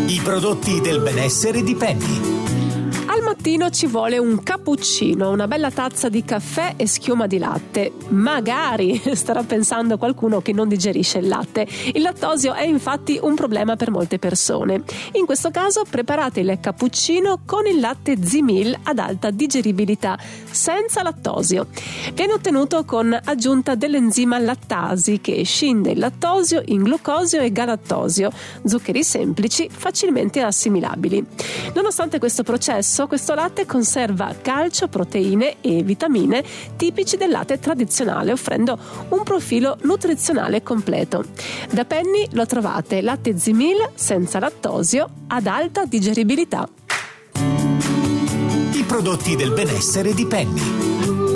I prodotti del benessere di Penny. Al mattino ci vuole un cappuccino, una bella tazza di caffè e schiuma di latte. Magari, starà pensando qualcuno che non digerisce il latte. Il lattosio è infatti un problema per molte persone. In questo caso preparate il cappuccino con il latte Zimil ad alta digeribilità, senza lattosio. Viene ottenuto con aggiunta dell'enzima lattasi che scinde il lattosio in glucosio e galattosio, zuccheri semplici facilmente assimilabili. Nonostante questo processo, questo latte conserva calcio, proteine e vitamine tipici del latte tradizionale, offrendo un profilo nutrizionale completo. Da Penny lo trovate latte Zimil senza lattosio ad alta digeribilità. I prodotti del benessere di Penny.